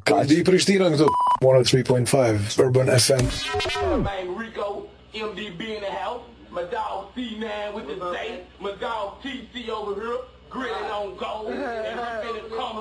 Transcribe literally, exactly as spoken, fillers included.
Di Prishtina këtu one oh three point five Urban F M. Man, Rico, M D B in the house. My dog C nine with the day. My dog T C over here, grilling on gold. And I'm finna come